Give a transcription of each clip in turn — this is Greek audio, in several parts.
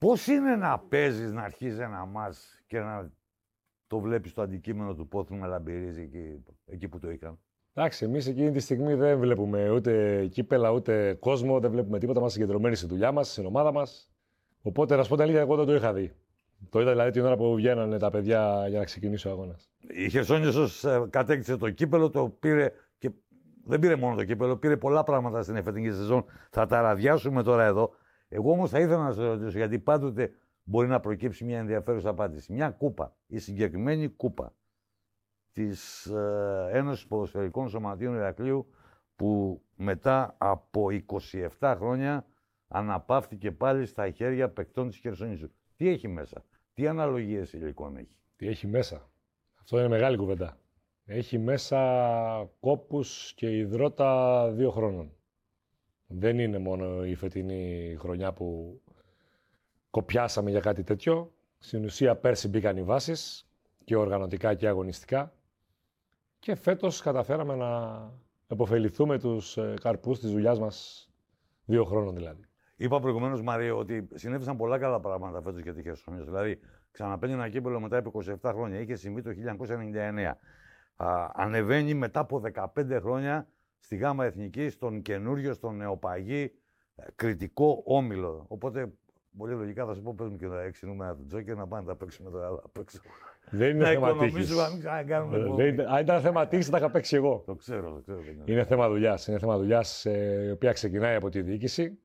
Πώς είναι να παίζεις, να αρχίζει ένα μάτς και να το βλέπεις το αντικείμενο του πόθου να λαμπυρίζει εκεί που το είχαν? Εντάξει, εμείς εκείνη τη στιγμή δεν βλέπουμε ούτε κύπελα ούτε κόσμο, δεν βλέπουμε τίποτα. Είμαστε συγκεντρωμένοι στη δουλειά μας, στην ομάδα μας. Οπότε, να σου πω την αλήθεια, εγώ δεν το είχα δει. Το είδα δηλαδή την ώρα που βγαίνανε τα παιδιά για να ξεκινήσει ο αγώνας. Η Χερσόνησος κατέκτησε το κύπελο, το πήρε και δεν πήρε μόνο το κύπελο, πήρε πολλά πράγματα στην εφετινή σεζόν. Θα τα ραδιάσουμε τώρα εδώ. Εγώ όμως θα ήθελα να σας ρωτήσω, γιατί πάντοτε μπορεί να προκύψει μια ενδιαφέρουσα απάντηση. Μια κούπα, η συγκεκριμένη κούπα της Ένωσης Ποδοσφαιρικών Σωματείων Ηρακλείου, που μετά από 27 χρόνια αναπαύτηκε πάλι στα χέρια παικτών της Χερσονήσου. Τι έχει μέσα, τι αναλογίες υλικών έχει? Τι έχει μέσα? Αυτό είναι μεγάλη κουβέντα. Έχει μέσα κόπους και υδρότα 2 χρόνων. Δεν είναι μόνο η φετινή χρονιά που κοπιάσαμε για κάτι τέτοιο. Στην ουσία πέρσι μπήκαν οι βάσεις και οργανωτικά και αγωνιστικά και φέτος καταφέραμε να επωφεληθούμε τους καρπούς της δουλειάς μας 2 χρόνων δηλαδή. Είπα προηγουμένως, Μαρία, ότι συνέβησαν πολλά καλά πράγματα φέτος για τη Χερσόνησο. Δηλαδή, ξαναπαίνει ένα κύπελο μετά από 27 χρόνια. Είχε συμβεί το 1999. Ανεβαίνει μετά από 15 χρόνια στη ΓΑΜΑ Εθνική, στον καινούριο, στον νεοπαγή κριτικό όμιλο. Οπότε, πολύ λογικά θα σου πω: παίζουμε και τα 6 νούμερα του Τζόκερ να πάνε να τα παίξουμε τώρα απ' έξω. Δεν είναι θέμα τύχης. Αν ήταν θέμα τύχης, θα είχα παίξει εγώ. Το ξέρω. Είναι θέμα δουλειάς. Είναι θέμα δουλειάς η οποία ξεκινάει από τη διοίκηση.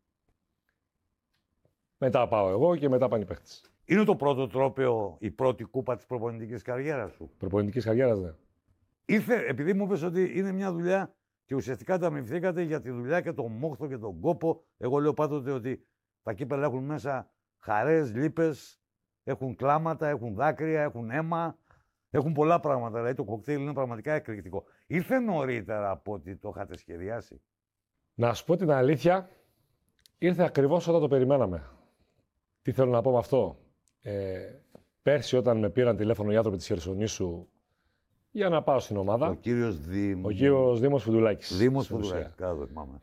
Μετά πάω εγώ και μετά πάνε οι παίχτες. Είναι το πρώτο τρόπαιο, η πρώτη κούπα της προπονητικής καριέρας σου? Προπονητικής καριέρας, ναι. Ήρθε, επειδή μου είπες ότι είναι μια δουλειά και ουσιαστικά τα αμοιβθήκατε για τη δουλειά και τον μόχθο και τον κόπο. Εγώ λέω πάντοτε ότι τα κύπελα έχουν μέσα χαρές, λύπες, έχουν κλάματα, έχουν δάκρυα, έχουν αίμα, έχουν πολλά πράγματα. Δηλαδή το κοκτέιλ είναι πραγματικά εκρηκτικό. Ήρθε νωρίτερα από ότι το είχατε σχεδιάσει? Να σου πω την αλήθεια, ήρθε ακριβώς όταν το περιμέναμε. Τι θέλω να πω με αυτό? Πέρσι όταν με πήραν τηλέφωνο οι άνθρωποι της Χερσονήσου για να πάω στην ομάδα. Ο κύριος Δήμος Φουντουλάκης. Δήμος Φουντουλάκης, καλά το θυμάμαι.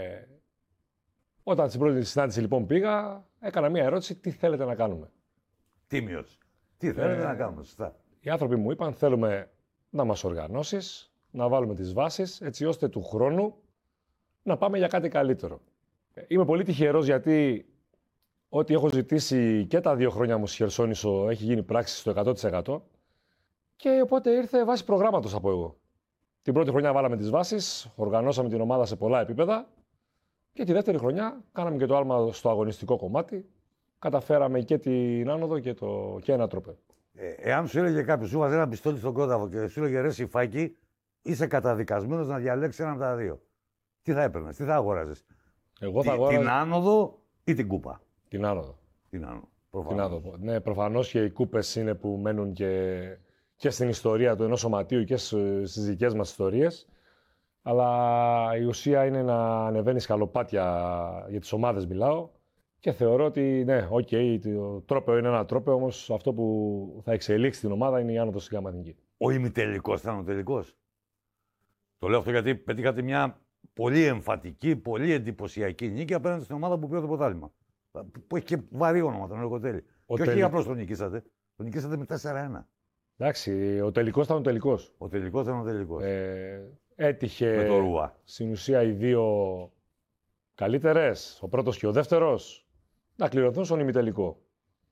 Όταν στην πρώτη συνάντηση λοιπόν πήγα, έκανα μια ερώτηση: τι θέλετε να κάνουμε? Τίμιος. Τι θέλετε να κάνουμε, σωστά. Οι άνθρωποι μου είπαν: θέλουμε να μας οργανώσεις, να βάλουμε τις βάσεις, έτσι ώστε του χρόνου να πάμε για κάτι καλύτερο. Είμαι πολύ τυχερός γιατί ό,τι έχω ζητήσει και τα 2 χρόνια μου στη Χερσόνησο έχει γίνει πράξη στο 100%. Και οπότε ήρθε βάση προγράμματος, από εγώ. Την πρώτη χρονιά βάλαμε τις βάσεις, οργανώσαμε την ομάδα σε πολλά επίπεδα και τη δεύτερη χρονιά κάναμε και το άλμα στο αγωνιστικό κομμάτι. Καταφέραμε και την άνοδο και ένα τρόπαιο. Εάν σου έλεγε κάποιος, σου βάζει ένα πιστόλι στον κόταβο και σου έλεγε ρε Σιφάκη, είσαι καταδικασμένος να διαλέξεις ένα από τα 2. Τι θα έπαιρνες, τι θα αγόραζες? Εγώ θα αγόραζα την άνοδο ή την κούπα? Την άνοδο. Την άνοδο. Προφανώς. Ναι, προφανώς και οι κούπες είναι που μένουν και στην ιστορία του ενός σωματείου και στις δικές μας ιστορίες. Αλλά η ουσία είναι να ανεβαίνεις σκαλοπάτια, για τις ομάδες μιλάω, και θεωρώ ότι ναι, το τρόπαιο είναι ένα τρόπαιο, όμως αυτό που θα εξελίξει την ομάδα είναι η άνοδος στη ΓΑΜΑ Εθνική. Ο ημιτελικός ήταν ο τελικός. Το λέω αυτό γιατί πετύχατε μια πολύ εμφατική, πολύ εντυπωσιακή νίκη απέναντι στην ομάδα που πήρε το πρωτάθλημα. Που έχει και βαρύ όνομα, τον Εργοτέλη. Και όχι απλώς τον νικήσατε. Τον νικήσατε με 4-1. Εντάξει, ο τελικός ήταν ο τελικός. Ο τελικός ήταν ο τελικός. Έτυχε με το Ρούα. Στην ουσία οι 2 καλύτερες, ο πρώτος και ο δεύτερος, να κληρωθούν στον ημιτελικό.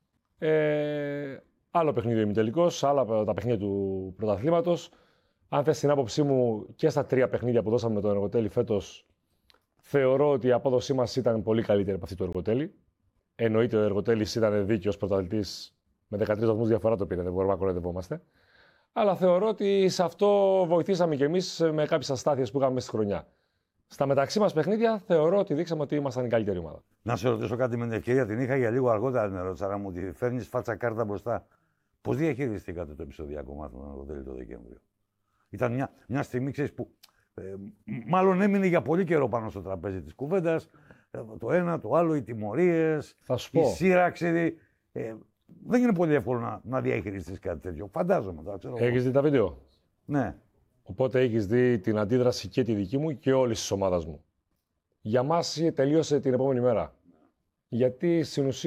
Άλλο παιχνίδι ο ημιτελικός, άλλα τα παιχνίδια του πρωταθλήματος. Αν θες την άποψή μου, και στα 3 παιχνίδια που δώσαμε με τον Εργοτέλη φέτος, θεωρώ ότι η απόδοσή μας ήταν πολύ καλύτερη από αυτή του Εργοτέλη. Εννοείται ο Εργοτέλης ήταν δίκαιος πρωταθλητής, με 13 βαθμούς διαφορά το πήρε, δεν μπορούμε να κοροϊδευόμαστε. Αλλά θεωρώ ότι σε αυτό βοηθήσαμε κι εμείς με κάποιες αστάθειες που είχαμε μέσα στη χρονιά. Στα μεταξύ μας παιχνίδια θεωρώ ότι δείξαμε ότι ήμασταν η καλύτερη ομάδα. Να σε ρωτήσω κάτι με την ευκαιρία, την είχα για λίγο αργότερα την ερώτηση, αλλά μου τη φέρνεις φάτσα κάρτα μπροστά. Πώς διαχειριστήκατε το επεισοδιακό μάθημα με τον Εργοτέλη το Δεκέμβριο? Ήταν μια στιγμή, ξέρεις, που μάλλον έμεινε για πολύ καιρό πάνω στο τραπέζι της κουβέντας. Το ένα, το άλλο, οι τιμωρίες, η σύραξη. Δεν είναι πολύ εύκολο να διαχειριστείς κάτι τέτοιο. Φαντάζομαι τώρα. Έχεις δει τα βίντεο? Ναι. Οπότε έχεις δει την αντίδραση και τη δική μου και όλης της ομάδας μου. Για μας τελείωσε την επόμενη μέρα. Γιατί στην ουσία